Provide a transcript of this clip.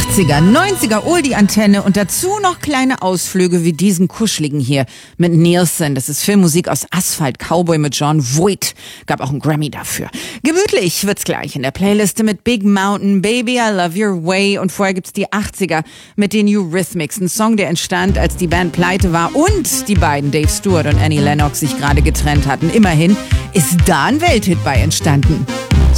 80er, 90er, Oldie-Antenne und dazu noch kleine Ausflüge wie diesen kuscheligen hier mit Nielsen. Das ist Filmmusik aus Asphalt, Cowboy mit John Voight. Gab auch einen Grammy dafür. Gemütlich wird's gleich in der Playliste mit Big Mountain, Baby I Love Your Way und vorher gibt's die 80er mit den Eurythmics. Ein Song, der entstand, als die Band pleite war und die beiden, Dave Stewart und Annie Lennox, sich gerade getrennt hatten. Immerhin ist da ein Welthit bei entstanden.